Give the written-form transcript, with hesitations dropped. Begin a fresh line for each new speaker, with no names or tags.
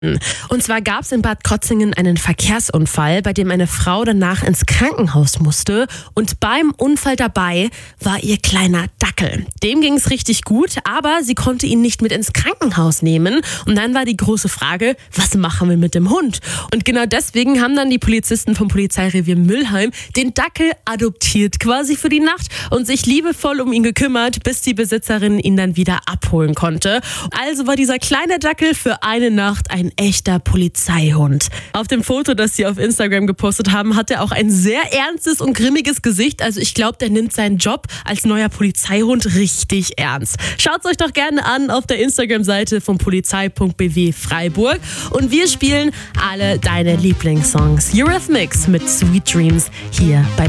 Und zwar gab es in Bad Krozingen einen Verkehrsunfall, bei dem eine Frau danach ins Krankenhaus musste. Und beim Unfall dabei war ihr kleiner Dackel. Dem ging es richtig gut, aber sie konnte ihn nicht mit ins Krankenhaus nehmen. Und dann war die große Frage, was machen wir mit dem Hund? Und genau deswegen haben dann die Polizisten vom Polizeirevier Mülheim den Dackel adoptiert quasi für die Nacht und sich liebevoll um ihn gekümmert, bis die Besitzerin ihn dann wieder abholen konnte. Also war dieser kleine Dackel für eine Nacht ein echter Polizeihund. Auf dem Foto, das sie auf Instagram gepostet haben, hat er auch ein sehr ernstes und grimmiges Gesicht. Also ich glaube, der nimmt seinen Job als neuer Polizeihund richtig ernst. Schaut es euch doch gerne an auf der Instagram-Seite von polizei.bw Freiburg. Und wir spielen alle deine Lieblingssongs. Eurythmics mit Sweet Dreams hier bei